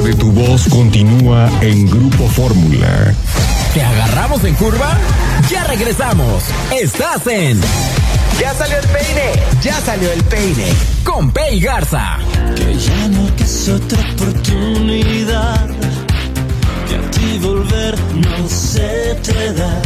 de tu voz continúa en Grupo Fórmula. ¿Te agarramos en curva? Ya regresamos. Estás en ¡Ya salió el peine! ¡Ya salió el peine! Con Pei Garza. Que ya no es otra oportunidad, que a ti volver no se te da.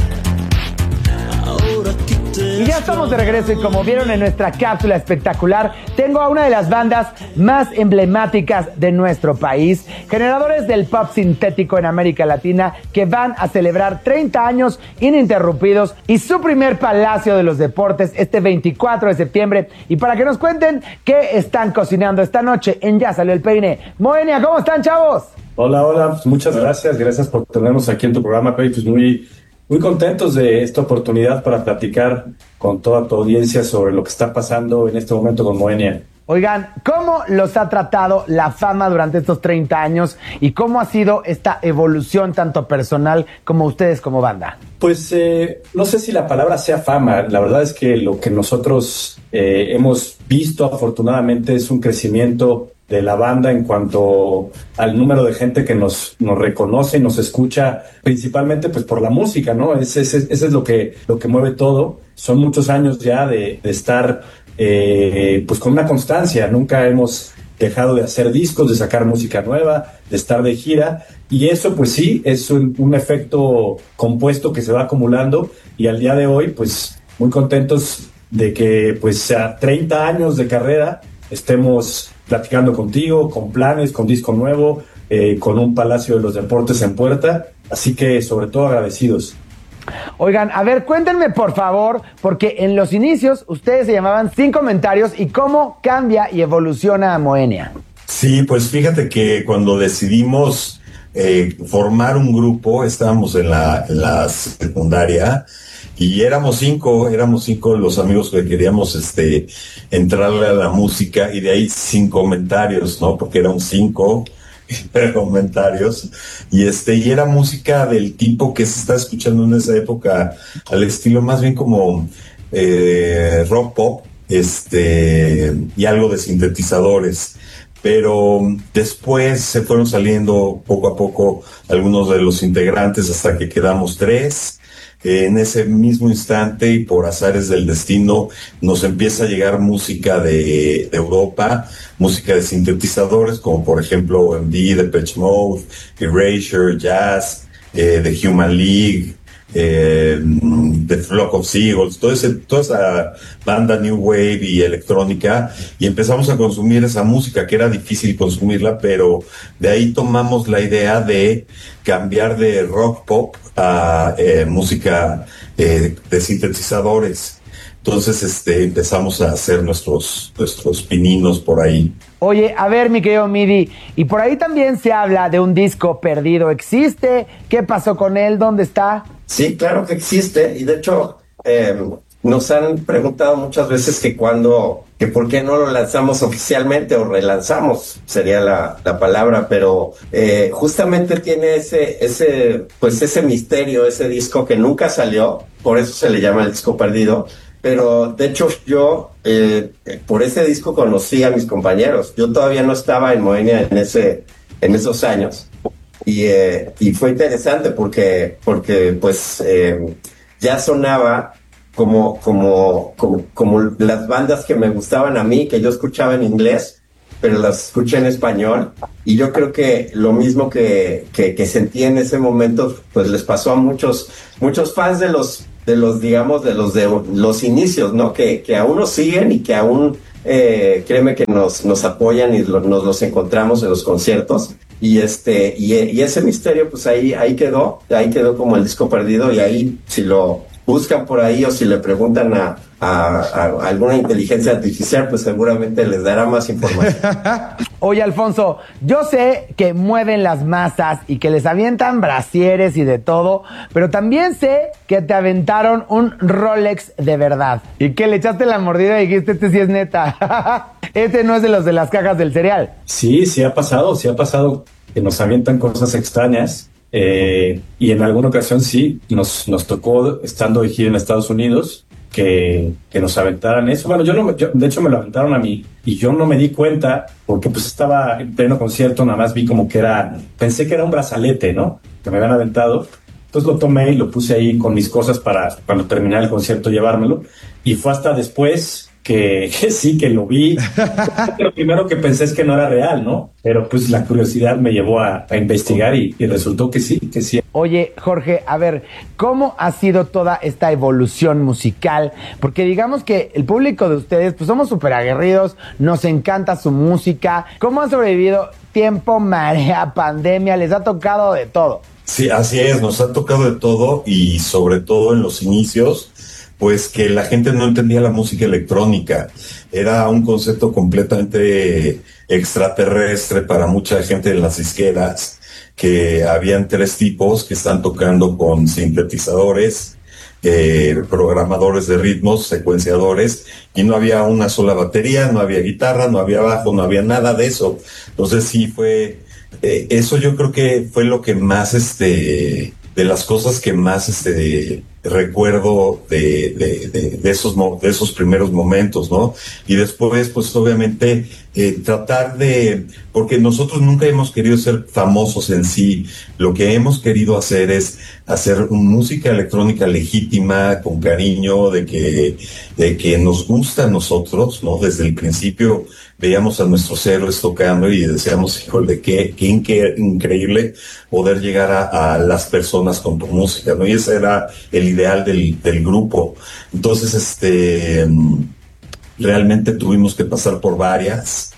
Ahora que te Y ya estamos de regreso y como vieron en nuestra cápsula espectacular, tengo a una de las bandas más emblemáticas de nuestro país, generadores del pop sintético en América Latina, que van a celebrar 30 años ininterrumpidos y su primer Palacio de los Deportes este 24 de septiembre. Y para que nos cuenten qué están cocinando esta noche en Ya Salió el Peine. Moenia, ¿cómo están, chavos? Hola, pues muchas gracias por tenernos aquí en tu programa, Pei, pues muy contentos de esta oportunidad para platicar con toda tu audiencia sobre lo que está pasando en este momento con Moenia. Oigan, ¿cómo los ha tratado la fama durante estos 30 años y cómo ha sido esta evolución tanto personal como ustedes como banda? Pues no sé si la palabra sea fama, la verdad es que lo que nosotros hemos visto afortunadamente es un crecimiento de la banda en cuanto al número de gente que nos reconoce y nos escucha, principalmente pues por la música, ¿no? Ese es lo que mueve todo. Son muchos años ya de estar pues con una constancia. Nunca hemos dejado de hacer discos, de sacar música nueva, de estar de gira, y eso pues sí, es un efecto compuesto que se va acumulando, y al día de hoy pues muy contentos de que pues a 30 años de carrera estemos platicando contigo, con planes, con disco nuevo, con un Palacio de los Deportes en puerta, así que sobre todo agradecidos. Oigan, a ver, cuéntenme por favor, porque en los inicios ustedes se llamaban Sin Comentarios, y cómo cambia y evoluciona Moenia. Sí, pues fíjate que cuando decidimos formar un grupo, estábamos en la secundaria, y éramos cinco los amigos que queríamos entrarle a la música, y de ahí Sin Comentarios, ¿no? Porque eran 5 comentarios, y era música del tipo que se está escuchando en esa época, al estilo más bien como rock pop, y algo de sintetizadores. Pero después se fueron saliendo poco a poco algunos de los integrantes hasta que quedamos 3. En ese mismo instante y por azares del destino nos empieza a llegar música de Europa, música de sintetizadores como por ejemplo OMD, Depeche Mode, Erasure, Jazz, The Human League, The Flock of Seagulls, toda esa banda New Wave y electrónica, y empezamos a consumir esa música que era difícil consumirla, pero de ahí tomamos la idea de cambiar de rock pop a música de sintetizadores. Entonces empezamos a hacer nuestros pininos por ahí. Oye, a ver, mi querido Midi, y por ahí también se habla de un disco perdido. ¿Existe? ¿Qué pasó con él? ¿Dónde está? Sí, claro que existe, y de hecho nos han preguntado muchas veces que por qué no lo lanzamos oficialmente o relanzamos, sería la palabra, pero justamente tiene ese misterio, ese disco que nunca salió, por eso se le llama el disco perdido. Pero de hecho yo por ese disco conocí a mis compañeros. Yo todavía no estaba en Moenia en esos años, y fue interesante porque pues ya sonaba como las bandas que me gustaban a mí, que yo escuchaba en inglés, pero las escuché en español, y yo creo que lo mismo que sentí en ese momento pues les pasó a muchos fans de los inicios, ¿no? Que aún nos siguen y que aún créeme que nos apoyan y nos los encontramos en los conciertos, y ese misterio pues ahí quedó como el disco perdido, y ahí si lo buscan por ahí o si le preguntan a alguna inteligencia artificial, pues seguramente les dará más información. Oye, Alfonso, yo sé que mueven las masas y que les avientan brasieres y de todo, pero también sé que te aventaron un Rolex de verdad y que le echaste la mordida y dijiste, este sí es neta. Este no es de los de las cajas del cereal. Sí ha pasado que nos avientan cosas extrañas. Y en alguna ocasión sí, nos tocó estando de gira en Estados Unidos, que nos aventaran eso. Bueno, de hecho me lo aventaron a mí y yo no me di cuenta porque pues estaba en pleno concierto, nada más vi como que pensé que era un brazalete, ¿no? Que me habían aventado. Entonces lo tomé y lo puse ahí con mis cosas para cuando terminara el concierto llevármelo. Y fue hasta después que sí, que lo vi. Lo primero que pensé es que no era real, ¿no? Pero pues la curiosidad me llevó a investigar y resultó que sí, que sí. Oye, Jorge, a ver, ¿cómo ha sido toda esta evolución musical? Porque digamos que el público de ustedes, pues somos súper aguerridos, nos encanta su música. ¿Cómo han sobrevivido tiempo, marea, pandemia? Les ha tocado de todo. Sí, así es, nos ha tocado de todo y sobre todo en los inicios, pues que la gente no entendía la música electrónica. Era un concepto completamente extraterrestre para mucha gente en las disqueras, que habían 3 tipos que están tocando con sintetizadores, programadores de ritmos, secuenciadores, y no había una sola batería, no había guitarra, no había bajo, no había nada de eso. Entonces sí fue... eso yo creo que fue lo que más, de las cosas que más, recuerdo de esos primeros momentos, ¿no? Y después, pues obviamente, tratar porque nosotros nunca hemos querido ser famosos en sí. Lo que hemos querido hacer es hacer música electrónica legítima, con cariño, de que nos gusta a nosotros, ¿no? Desde el principio veíamos a nuestros héroes tocando y decíamos, híjole, qué increíble poder llegar a las personas con tu música, ¿no? Y ese era el ideal del grupo. Entonces, realmente tuvimos que pasar por varias,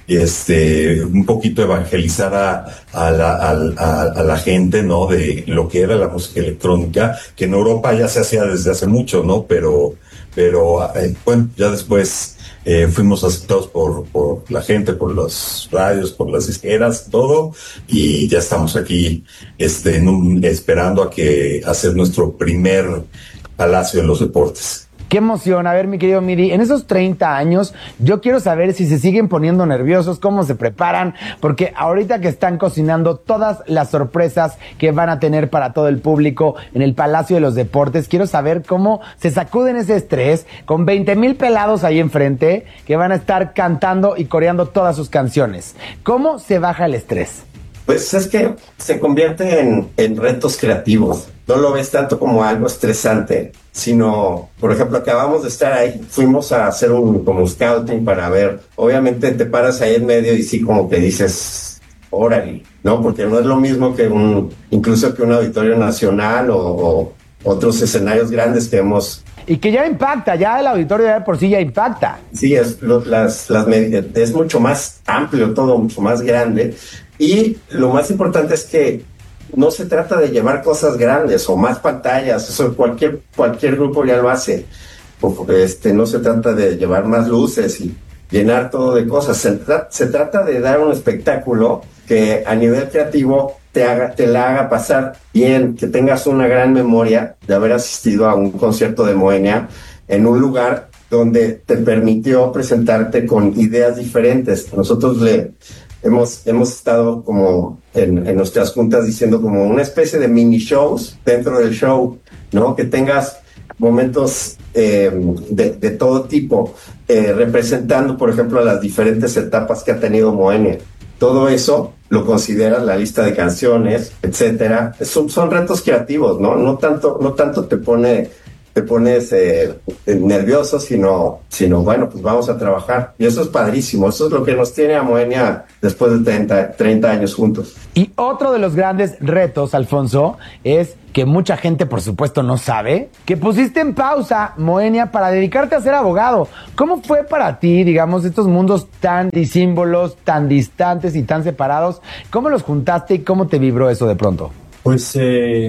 un poquito evangelizar a la gente, ¿no? De lo que era la música electrónica, que en Europa ya se hacía desde hace mucho, ¿no? Pero bueno, ya después fuimos aceptados por la gente, por los radios, por las disqueras, todo, y ya estamos aquí, esperando a hacer nuestro primer Palacio de los Deportes. Qué emoción. A ver, mi querido Midi, en esos 30 años, yo quiero saber si se siguen poniendo nerviosos, cómo se preparan, porque ahorita que están cocinando todas las sorpresas que van a tener para todo el público en el Palacio de los Deportes, quiero saber cómo se sacuden ese estrés con 20,000 pelados ahí enfrente que van a estar cantando y coreando todas sus canciones. ¿Cómo se baja el estrés? Pues es que se convierte en retos creativos. No lo ves tanto como algo estresante, sino, por ejemplo, acabamos de estar ahí, fuimos a hacer como scouting para ver, obviamente te paras ahí en medio y sí como que dices, órale, ¿no? Porque no es lo mismo que incluso que un auditorio nacional o otros escenarios grandes que hemos... Y que ya impacta, ya el auditorio de por sí ya impacta. Sí, es mucho más amplio todo, mucho más grande. Y lo más importante es que no se trata de llevar cosas grandes o más pantallas, eso cualquier grupo ya lo hace. No se trata de llevar más luces y llenar todo de cosas. Se trata de dar un espectáculo que a nivel creativo te la haga pasar bien, que tengas una gran memoria de haber asistido a un concierto de Moenia en un lugar donde te permitió presentarte con ideas diferentes. Nosotros hemos estado como en nuestras juntas diciendo como una especie de mini shows dentro del show, ¿no? Que tengas momentos de todo tipo, representando, por ejemplo, las diferentes etapas que ha tenido Moenia. Todo eso lo consideras la lista de canciones, etcétera. Son retos creativos, ¿no? No tanto te pones nervioso, sino bueno, pues vamos a trabajar. Y eso es padrísimo. Eso es lo que nos tiene a Moenia después de 30 años juntos. Y otro de los grandes retos, Alfonso, es que mucha gente, por supuesto, no sabe, que pusiste en pausa Moenia para dedicarte a ser abogado. ¿Cómo fue para ti, digamos, estos mundos tan disímbolos, tan distantes y tan separados? ¿Cómo los juntaste y cómo te vibró eso de pronto? Pues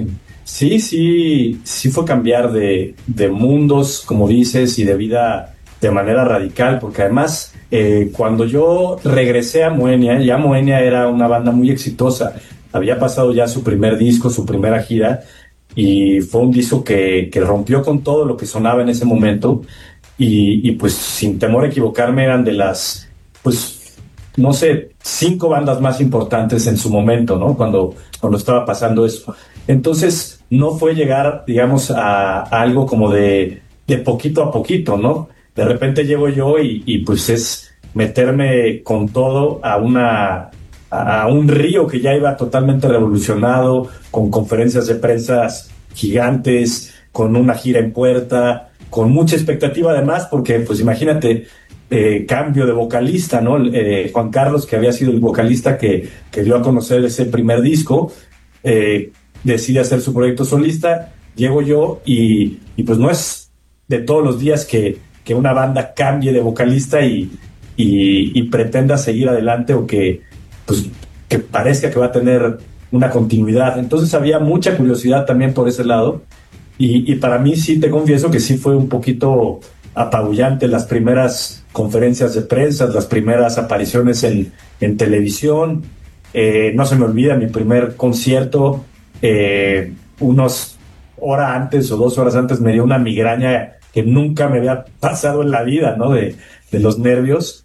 sí fue cambiar de mundos, como dices, y de vida de manera radical, porque además cuando yo regresé a Moenia, ya Moenia era una banda muy exitosa, había pasado ya su primer disco, su primera gira, y fue un disco que rompió con todo lo que sonaba en ese momento, y pues sin temor a equivocarme eran de las, pues no sé, 5 bandas más importantes en su momento, ¿no? Cuando estaba pasando eso. Entonces, no fue llegar, digamos, a algo como de de poquito a poquito, ¿no? De repente llego yo y pues es meterme con todo a un río que ya iba totalmente revolucionado, con conferencias de prensa gigantes, con una gira en puerta, con mucha expectativa además, porque pues imagínate, cambio de vocalista, ¿no? Juan Carlos, que había sido el vocalista que dio a conocer ese primer disco, decide hacer su proyecto solista, llego yo y pues no es de todos los días que una banda cambie de vocalista y pretenda seguir adelante o que parezca que va a tener una continuidad. Entonces había mucha curiosidad también por ese lado y para mí sí te confieso que sí fue un poquito apabullante las primeras conferencias de prensa, las primeras apariciones en televisión. No se me olvida mi primer concierto, unos horas antes o 2 horas antes me dio una migraña que nunca me había pasado en la vida, ¿no? De los nervios.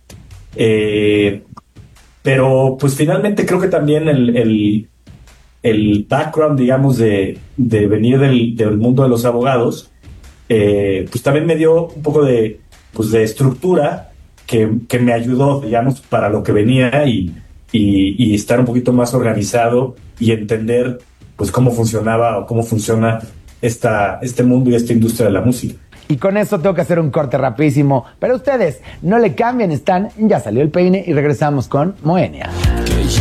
Pero pues finalmente creo que también el background, digamos, de venir del mundo de los abogados, pues también me dio un poco de estructura que me ayudó, digamos, para lo que venía y estar un poquito más organizado y entender pues cómo funcionaba o cómo funciona este mundo y esta industria de la música. Y con esto tengo que hacer un corte rapidísimo. Pero ustedes no le cambien, están Ya Salió el Peine y regresamos con Moenia. Que